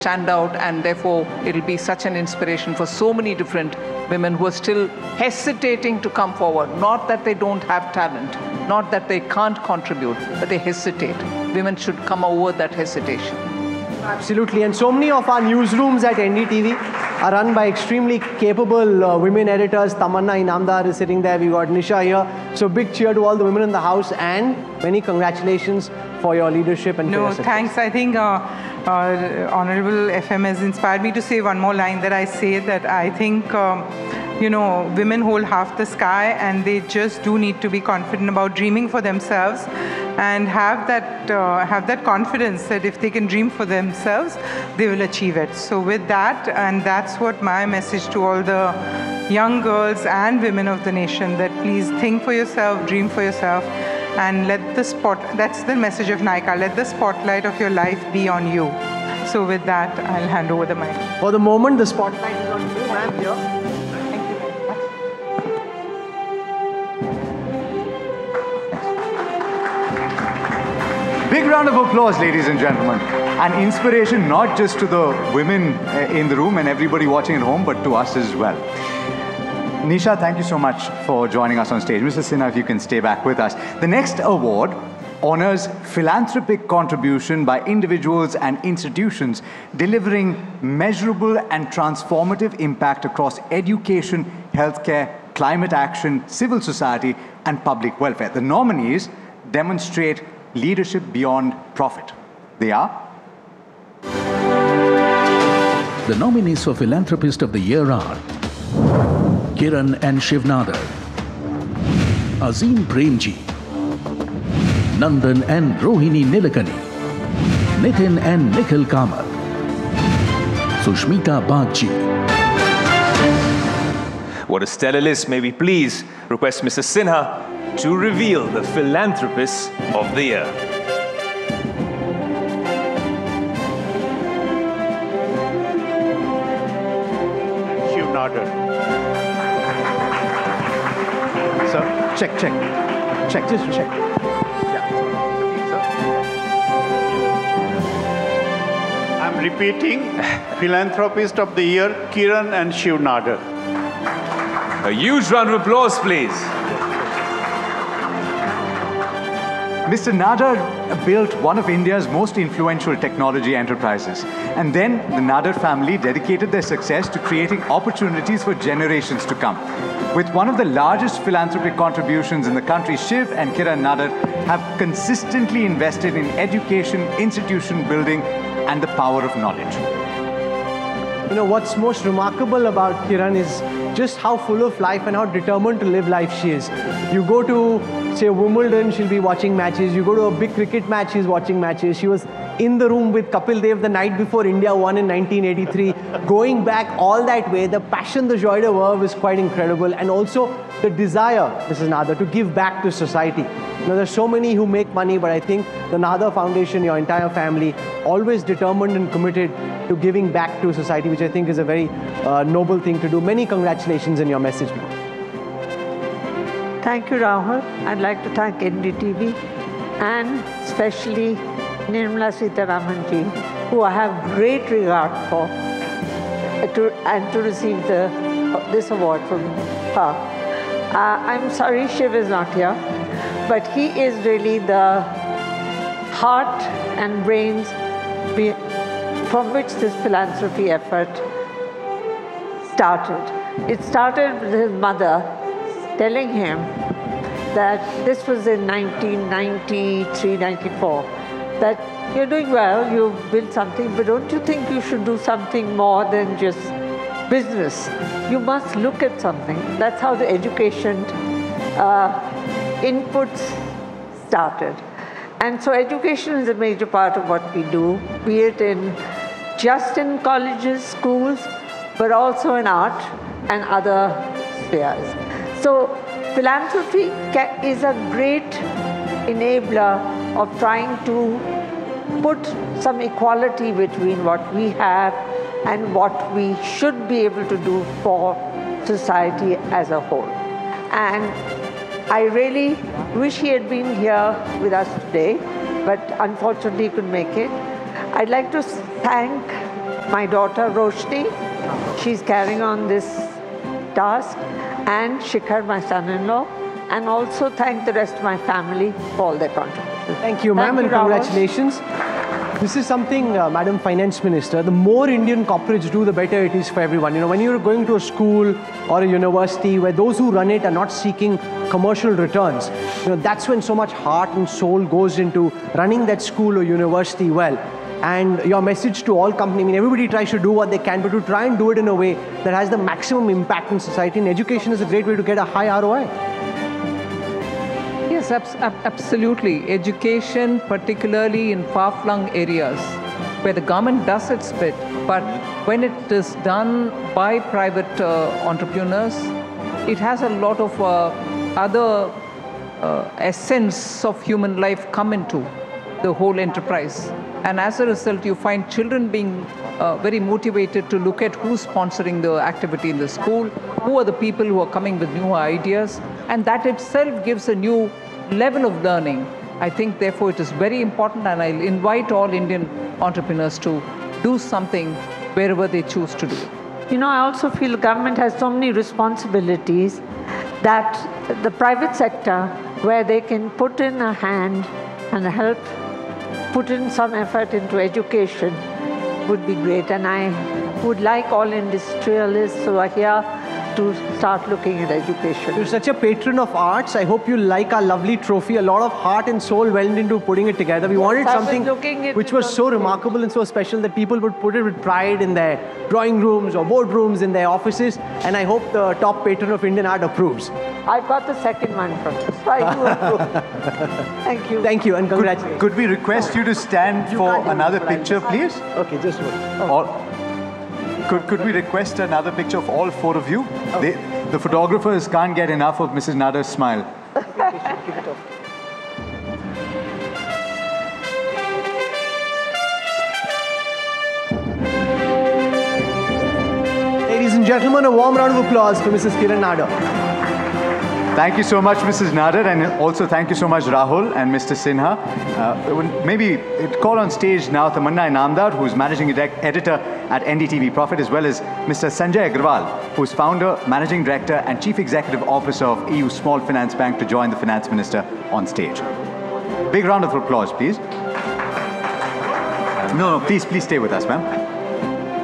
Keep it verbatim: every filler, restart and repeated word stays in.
stand out, and therefore it'll be such an inspiration for so many different women who are still hesitating to come forward. Not that they don't have talent, not that they can't contribute, but they hesitate. Women should come over that hesitation. Absolutely, and so many of our newsrooms at N D T V are run by extremely capable uh, women editors. Tamanna Inamdar is sitting there, we got Nisha here. So big cheer to all the women in the house, and many congratulations for your leadership and no, for your success. Thanks. I think uh, uh, Honorable F M has inspired me to say one more line that I say that I think um, you know, women hold half the sky, and they just do need to be confident about dreaming for themselves and have that, uh, have that confidence that if they can dream for themselves, they will achieve it. So with that, and that's what my message to all the young girls and women of the nation, that please think for yourself, dream for yourself, and let the spot, that's the message of Nykaa, let the spotlight of your life be on you. So with that, I'll hand over the mic. For the moment, the spotlight is on you, ma'am, here. Big round of applause, ladies and gentlemen. An inspiration not just to the women in the room and everybody watching at home, but to us as well. Nisha, thank you so much for joining us on stage. Mister Sinha, if you can stay back with us. The next award honors philanthropic contribution by individuals and institutions delivering measurable and transformative impact across education, healthcare, climate action, civil society, and public welfare. The nominees demonstrate leadership beyond profit. They are? The nominees for Philanthropist of the Year are Kiran and Shivnadar, Azim Premji, Nandan and Rohini Nilekani, Nitin and Nikhil Kamath, Sushmita Bagchi. What a stellar list. May we please request Mister Sinha to reveal the Philanthropist of the Year. Shivnadar. Sir, check, check. Check, just check. Yeah. I'm repeating, Philanthropist of the Year, Kiran and Shivnadar. A huge round of applause, please. Mister Nadar built one of India's most influential technology enterprises. And then the Nadar family dedicated their success to creating opportunities for generations to come. With one of the largest philanthropic contributions in the country, Shiv and Kiran Nadar have consistently invested in education, institution building, and the power of knowledge. You know, what's most remarkable about Kiran is just how full of life and how determined to live life she is. You go to, say, Wimbledon, she'll be watching matches. You go to a big cricket match, she's watching matches. She was in the room with Kapil Dev the night before India won in nineteen eighty-three. Going back all that way, the passion, the joie de vivre is quite incredible. And also the desire, Missus Nadar, to give back to society. You know, there's so many who make money, but I think the Nadar Foundation, your entire family, always determined and committed to giving back to society, which I think is a very uh, noble thing to do. Many congratulations in your message, ma'am. Thank you, Rahul. I'd like to thank N D T V and especially Nirmala Sitharaman ji, who I have great regard for, uh, to, and to receive the, uh, this award from her. Uh, I'm sorry Shiv is not here, but he is really the heart and brains be, from which this philanthropy effort started. It started with his mother telling him that this was in nineteen ninety-three ninety-four, that you're doing well, you've built something, but don't you think you should do something more than just business? You must look at something. That's how the education uh, inputs started. And so education is a major part of what we do, be it in just in colleges, schools, but also in art and other spheres. So philanthropy is a great enabler of trying to put some equality between what we have and what we should be able to do for society as a whole. And I really wish he had been here with us today, but unfortunately he couldn't make it. I'd like to thank my daughter Roshni, she's carrying on this task, and Shikhar, my son-in-law, and also thank the rest of my family for all their contributions. Thank you, ma'am, and Rahul. congratulations. This is something, uh, Madam Finance Minister, the more Indian corporates do, the better it is for everyone. You know, when you're going to a school or a university where those who run it are not seeking commercial returns, you know, that's when so much heart and soul goes into running that school or university well. And your message to all companies, I mean, everybody tries to do what they can, but to try and do it in a way that has the maximum impact in society. And education is a great way to get a high R O I. Yes, abs- ab- absolutely. Education, particularly in far-flung areas where the government does its bit, but when it is done by private uh, entrepreneurs, it has a lot of uh, other uh, essence of human life come into the whole enterprise. And as a result, you find children being uh, very motivated to look at who's sponsoring the activity in the school, who are the people who are coming with new ideas, and that itself gives a new level of learning. I think, therefore, it is very important, and I'll invite all Indian entrepreneurs to do something wherever they choose to do it. You know, I also feel the government has so many responsibilities that the private sector, where they can put in a hand and help, put in some effort into education, would be great. And I would like all industrialists who are here to start looking at education. You're such a patron of arts. I hope you like our lovely trophy. A lot of heart and soul went into putting it together. We wanted I was something looking at which it was on so stage. remarkable and so special that people would put it with pride in their drawing rooms or boardrooms in their offices. And I hope the top patron of Indian art approves. I got the second one from you, so I do approve. Thank you. Thank you and Could, congratulations. could we request you to stand You for can't do it, another but I'll picture, just- please? Okay, just one. Or could, could we request another picture of all four of you? They, the photographers can't get enough of Missus Nada's smile. Ladies and gentlemen, a warm round of applause for Missus Kiran Nada. Thank you so much, Missus Nadar, and also thank you so much, Rahul and Mister Sinha. Uh, maybe call on stage now Tamanna Inamdar, who's managing editor at N D T V Profit, as well as Mister Sanjay Agrawal, who's founder, managing director, and chief executive officer of E U Small Finance Bank, to join the finance minister on stage. Big round of applause, please. No, no, please, please stay with us, ma'am.